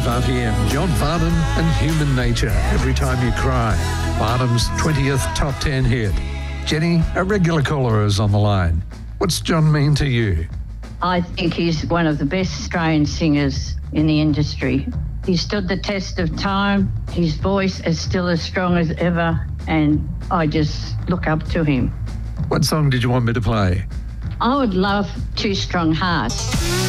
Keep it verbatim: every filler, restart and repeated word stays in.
five R T M, John Farnham and Human Nature, Every Time You Cry. Farnham's twentieth top ten hit. Jenny, a regular caller, is on the line. What's John mean to you? I think he's one of the best Australian singers in the industry. He stood the test of time. His voice is still as strong as ever, and I just look up to him. What song did you want me to play? I would love Two Strong Hearts.